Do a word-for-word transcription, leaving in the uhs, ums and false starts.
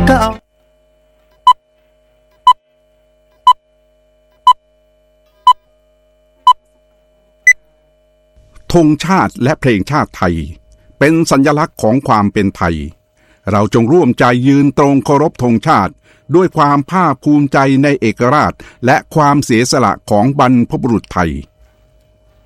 ก็เอาธงชาติและเพลงชาติไทยเป็นสัญลักษณ์ของความเป็นไทยเราจงร่วมใจยืนตรงเคารพธงชาติด้วยความภาคภูมิใจในเอกราชและความเสียสละของบรรพบุรุษไทย